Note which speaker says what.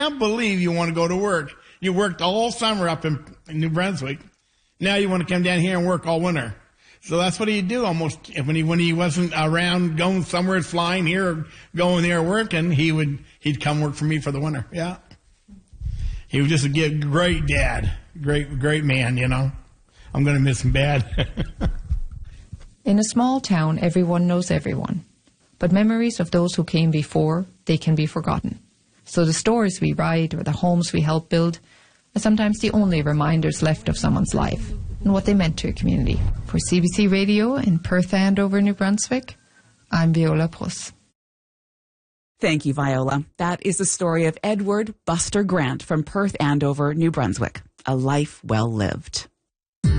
Speaker 1: can't believe you want to go to work. You worked all summer up in New Brunswick. Now you want to come down here and work all winter. So that's what he'd do almost when he wasn't around going somewhere, flying here or going there working. He'd come work for me for the winter. Yeah, he was just a great dad, great man. You know, I'm going to miss him bad.
Speaker 2: In a small town, everyone knows everyone, but memories of those who came before, they can be forgotten. So the stories we write or the homes we help build are sometimes the only reminders left of someone's life and what they meant to a community. For CBC Radio in Perth, Andover, New Brunswick, I'm Viola Pruss.
Speaker 3: Thank you, Viola. That is the story of Edward Buster Grant from Perth, Andover, New Brunswick. A life well lived.